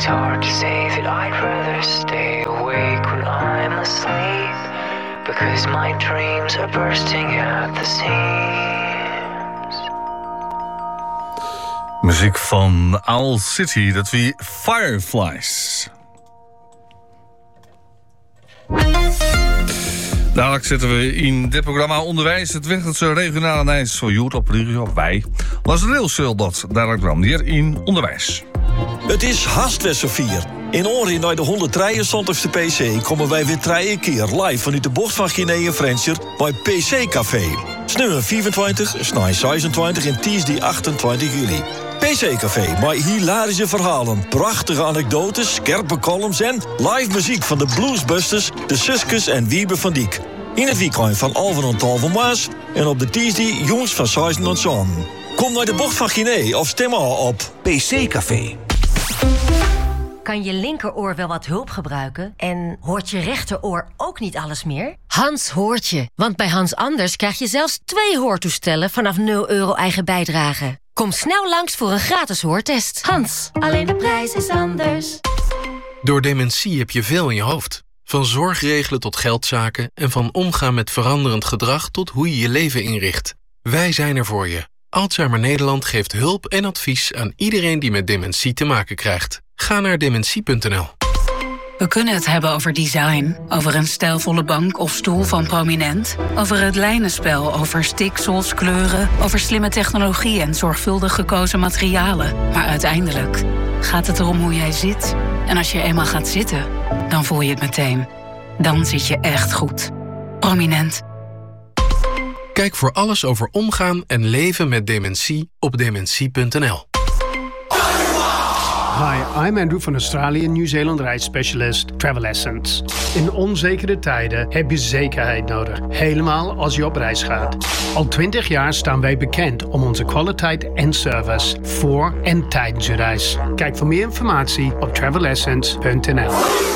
hard to say that I'd rather stay awake when I'm asleep, because my dreams are bursting at the seams. Muziek van Owl City, dat wie Fireflies. Dadelijk zetten we in dit programma onderwijs het Wegelse regionale Nijs voor Joet op regio wij. Was de rail dat dadelijk kwam hier in onderwijs. Het is haastwester 4. In Oren naar de 173ste PC komen wij weer 3 keer live vanuit de bocht van Guinea en Frencher bij PC Café. Snummer 24, snij 26 en Tuesday 28 juli. PC Café, met hilarische verhalen, prachtige anekdotes, scherpe columns en live muziek van de Bluesbusters, de Suskes en Wiebe van Diek. In het weekend van Alphen en Talven Maas en op de Tuesday jongens van 6 tot 7. Kom naar de bocht van Guinea of stem al op PC Café. Kan je linkeroor wel wat hulp gebruiken? En hoort je rechteroor ook niet alles meer? Hans hoort je, want bij Hans Anders krijg je zelfs 2 hoortoestellen vanaf €0 eigen bijdrage. Kom snel langs voor een gratis hoortest. Hans, alleen de prijs is anders. Door dementie heb je veel in je hoofd. Van zorg regelen tot geldzaken en van omgaan met veranderend gedrag tot hoe je je leven inricht. Wij zijn er voor je. Alzheimer Nederland geeft hulp en advies aan iedereen die met dementie te maken krijgt. Ga naar dementie.nl. We kunnen het hebben over design, over een stijlvolle bank of stoel van Prominent, over het lijnenspel, over stiksels, kleuren, over slimme technologie en zorgvuldig gekozen materialen. Maar uiteindelijk gaat het erom hoe jij zit. En als je eenmaal gaat zitten, dan voel je het meteen. Dan zit je echt goed. Prominent. Kijk voor alles over omgaan en leven met dementie op dementie.nl. Hi, I'm Andrew van Australië en Nieuw-Zeeland reisspecialist Travel Essence. In onzekere tijden heb je zekerheid nodig, helemaal als je op reis gaat. Al 20 jaar staan wij bekend om onze kwaliteit en service voor en tijdens je reis. Kijk voor meer informatie op travelessence.nl.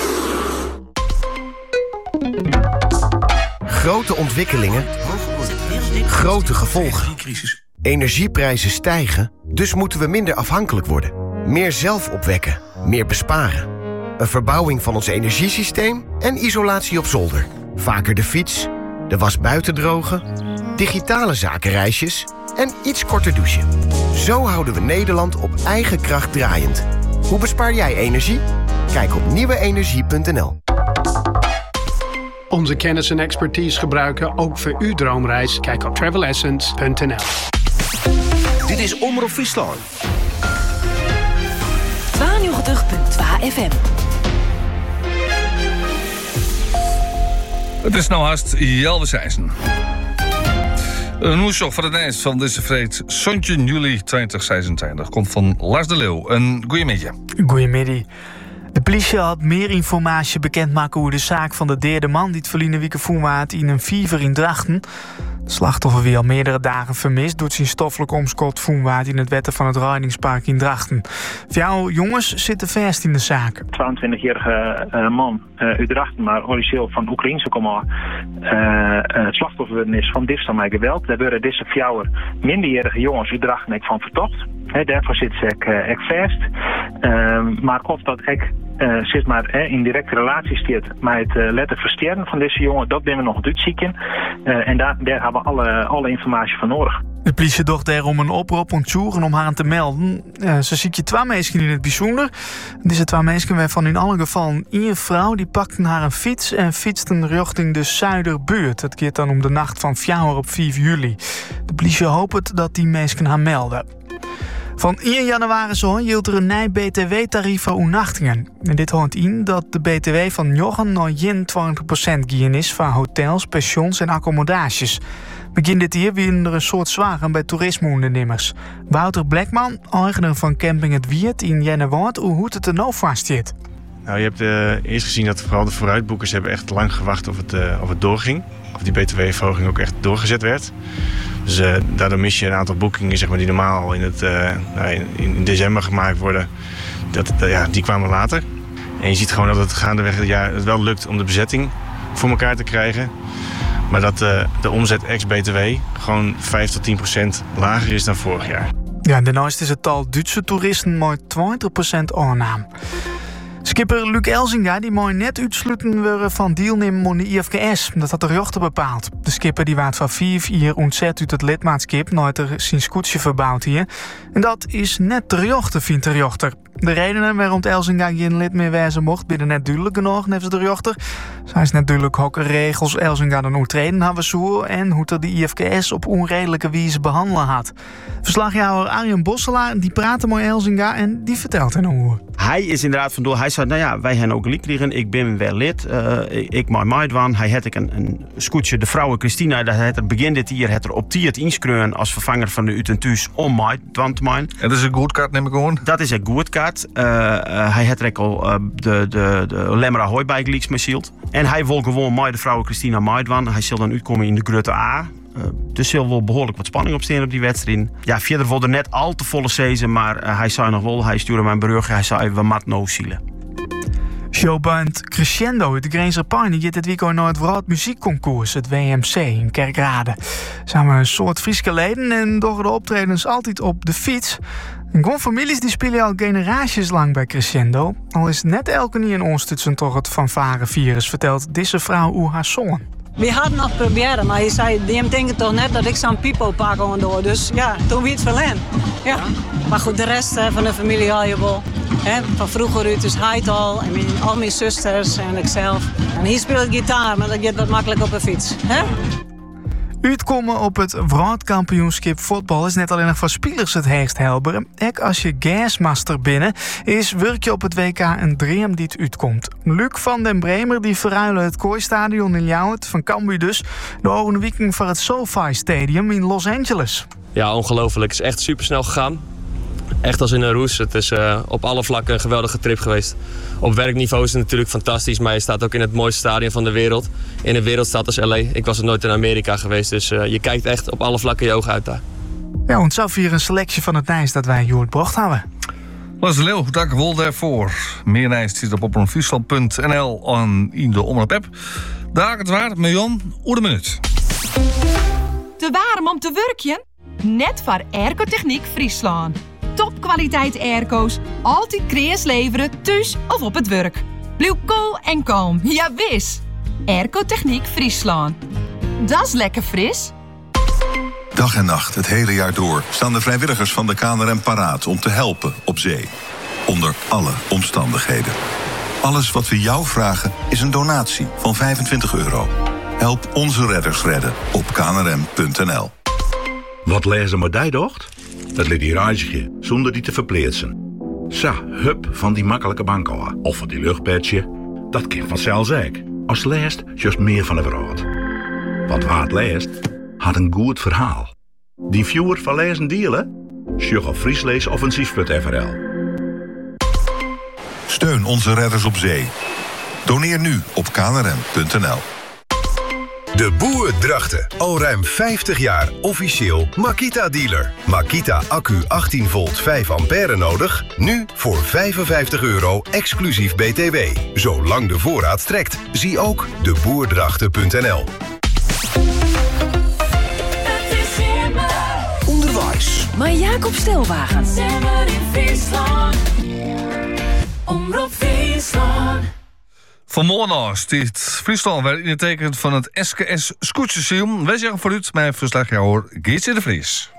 Grote ontwikkelingen, grote gevolgen. Energieprijzen stijgen, dus moeten we minder afhankelijk worden. Meer zelf opwekken, meer besparen. Een verbouwing van ons energiesysteem en isolatie op zolder. Vaker de fiets, de was buiten drogen, digitale zakenreisjes en iets korter douchen. Zo houden we Nederland op eigen kracht draaiend. Hoe bespaar jij energie? Kijk op nieuweenergie.nl. Onze kennis en expertise gebruiken ook voor uw droomreis. Kijk op travelessence.nl. Dit is Omroep Friesland. 92.2 FM. Het is nou haast Jelwe Sijsen. Een nieuwshow van het Nijs van deze vreed 17 juli 2026 komt van Lars de Leeuw. Een goeiemiddag. Goeiemiddag. De politie had meer informatie bekendmaken over de zaak van de derde man die het verleden week voerwaard in een fever in Drachten. De slachtoffer wie al meerdere dagen vermist doet zijn stoffelijk omschot voerwaard in het wetten van het Rijdingspark in Drachten. 4 jongens zitten vast in de zaak. 22-jarige man uit Drachten, maar origineel van Oekraïnse komaf. Het slachtoffer is van diefstal met geweld. Daar worden deze 4 minderjarige jongens uit Drachten van vertocht. Daarvoor zit ze ook vast. Maar of dat ik zit maar in directe relatie staat met het letter versterren van deze jongen, dat ben we nog uitzieken. En daar hebben we alle informatie van nodig. De politie docht daarom een oproep ontzoeken om haar te melden. Ze ziet je 2 mensen in het bijzonder. Deze 2 mensen waarvan in alle gevallen 1 vrouw die pakten haar een fiets en fietsten richting de Zuiderbuurt. Het gaat dan om de nacht van 4 op 5 juli. De politie hoopt dat die mensen haar melden. Van 1 januari zo hield er een nieuw BTW-tarief voor overnachtingen. En dit houdt in dat de BTW van 9 naar 21% gaan is voor hotels, pensions en accommodaties. Begin dit jaar weer er een soort zwagen bij toerismeondernemers. Wouter Blackman, eigenaar van camping Het Wiert in Jennewaard, hoe het er nou vast zit. Nou, je hebt eerst gezien dat vooral de vooruitboekers hebben echt lang gewacht of het doorging. Of die btw-verhoging ook echt doorgezet werd. Dus daardoor mis je een aantal boekingen zeg maar, die normaal in december gemaakt worden. Die kwamen later. En je ziet gewoon dat het gaandeweg het jaar het wel lukt om de bezetting voor elkaar te krijgen. Maar dat de omzet ex-BTW gewoon 5-10% lager is dan vorig jaar. Ja, daarnaast is het tal Duitse toeristen maar 20% aanname. Skipper Luc Elzinga die mooi net uitsluiten worden van deelnemen aan de IFKS. Dat had de rechter bepaald. De skipper die waard van 5 jaar ontzet uit het lidmaatschap nooit er zijn scootje verbouwd hier. En dat is net de rechter, vindt de rechter. De redenen waarom Elzinga geen lid meer wezen mocht, binnen net duidelijk genoeg, heeft de rechter. Zij is net duidelijk welke regels Elzinga dan overtreden hebben zo en hoe er de IFKS op onredelijke wijze behandelen had. Verslagjouwer Arjen Bosselaar die praatte met Elzinga en die vertelt hen hoe. Hij is inderdaad vandoor. Hij zei, wij hebben ook liek liggen. Ik ben wel lid. Ik maak meidwan. Hij had een scootje. De vrouw Christina, dat het begin dit jaar het er op 10 inskreun als vervanger van de Utentuus om meidwan te maken. En dat is een goedkaart, neem ik gewoon. Dat is een goedkaart. Hij had er al de Lemmera Hooibike Leaks meesield. En hij wil gewoon met de vrouw Christina meidwan. Hij zal dan uitkomen in de Grutte A. Dus zal wel behoorlijk wat spanning op staan op die wedstrijd. Ja, verder wordt er net al te volle season, maar hij zei nog wel, hij stuurde mijn brug, hij zei, we mat no zielen. Showband Crescendo uit de Grenzer Pine gaat dit weekend naar het Wereld Muziekconcours, het WMC in Kerkrade. Samen een soort Frieske leden en door de optredens altijd op de fiets. En gewoon families die spelen al generaties lang bij Crescendo. Al is net elke niet een ondersteunen toch het fanfare-virus, vertelt deze vrouw hoe haar zoon. We hadden nog proberen, maar je zei, die denken toch net dat ik zo'n pipo pak door. Dus ja, toen wie het verlen. Ja. Maar goed, de rest van de familie had je wel. Van vroeger uit, dus hij al, en al mijn zusters en ikzelf. En hier speelt gitaar, maar dat gaat wat makkelijk op een fiets. Uitkomen op het wereldkampioenschap voetbal is net alleen nog voor spelers het heerst helpen. Ook als je gasmaster binnen is, werk je op het WK een dream die het uitkomt. Luc van den Bremer die verruilen het Kooistadion in Ljouwert van Cambuur dus de volgende weekend voor het SoFi Stadium in Los Angeles. Ja, ongelooflijk. Het is echt supersnel gegaan. Echt als in een roes. Het is op alle vlakken een geweldige trip geweest. Op werkniveau is het natuurlijk fantastisch, maar je staat ook in het mooiste stadion van de wereld. In een wereldstad als LA. Ik was er nooit in Amerika geweest, dus je kijkt echt op alle vlakken je ogen uit daar. Ja, en zo hier een selectie van het Nijs dat wij Joert Brocht hebben. Lars de Leeuw, dank wel daarvoor. Meer Nijs zit op opperfriesland.nl in de Omroep-app. Daar het waar, miljoen, de minuut. Te warm om te werkjen? Net voor Airco-techniek Friesland. Topkwaliteit airco's, altijd kreas leveren, thuis of op het werk. Blijf cool en kalm, ja wis. Airco-techniek Friesland. Dat is lekker fris. Dag en nacht, het hele jaar door, staan de vrijwilligers van de KNRM paraat om te helpen op zee. Onder alle omstandigheden. Alles wat we jou vragen is een donatie van €25. Help onze redders redden op knrm.nl. Wat lezen maar die docht? Het liet die reisje, zonder die te verplaatsen. Sa, hup van die makkelijke bankoa of van die luchtpetje. Dat kind vanzelf zeker. Als leest, juist meer van de wereld. Want waar het leest, had een goed verhaal. Die viewer van lezen dealen? Sjug op friesleesoffensief.nl. Steun onze redders op zee. Doneer nu op knrm.nl. De Boer Drachten. Al ruim 50 jaar officieel Makita-dealer. Makita accu 18 volt 5 ampère nodig? Nu voor €55 exclusief BTW. Zolang de voorraad strekt. Zie ook deboerdrachten.nl. Onderwijs. Maar Jacob Stelwagen. Omroep Friesland. Vanmorgen stiet Friesland werd in het teken van het SKS Scootjerseizoen. Wij zeggen vooruit mijn verslagjouwer Geertje de Vries.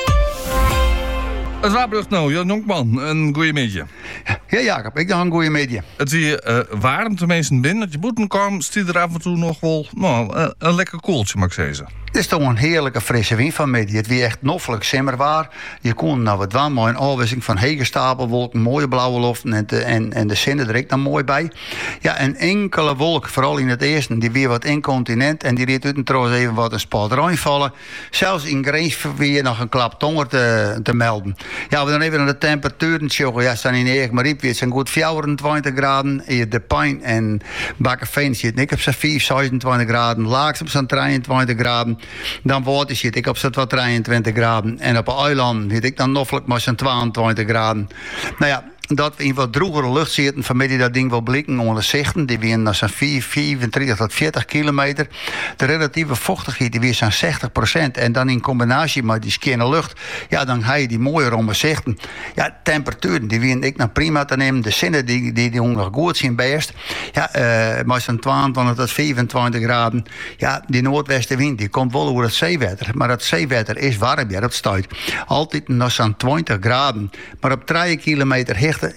Het Waarbrug nou, Jan Jonkman, een goeie meetje. Ja, Jacob, ik dacht een goeie meetje. Het weer warm tenminste binnen, dat je boeten kwam, stiet er af en toe nog wel een lekker koeltje, mag ik zeggen. Het is toch een heerlijke frisse wind van media. Het weer echt noffelijk simmerwaar. Je kon nou wat warm, maar een afwisseling van hege stapelwolken, mooie blauwe lucht en de zinnen er ook dan mooi bij. Ja, een enkele wolk, vooral in het eerste, die weer wat incontinent en die reed uit en trouwens even wat een spot vallen. Zelfs in Greens weer nog een klap tonger te melden. Ja, we dan even naar de temperaturen sjoggen. Ja, staan in Eegmariep weer zijn goed 24 graden. In de Pijn en Bakkerveen zit ik op zo'n 26 graden. Laagst op zo'n 23 graden. Dan Water zit ik op zo'n 23 graden. En op een eiland zit ik dan noffelijk maar zo'n 22 graden. Nou ja, dat we in wat drogere lucht zitten, vanmiddag dat ding wel blikken onder de zichten. Die weer naar zo'n 25 tot 40 kilometer. De relatieve vochtigheid die weer zo'n 60%. En dan in combinatie met die skerne lucht, ja, dan ga je die mooie ronde zichten. Ja, temperaturen, die weer ik nog prima te nemen. De zinnen die nog goed zijn best. Ja, maar zo'n 22 tot 25 graden. Ja, die noordwestenwind, die komt wel over het zeewater. Maar het zeewater is warm, ja, dat staat altijd nog zo'n 20 graden. Maar op 3 kilometer hecht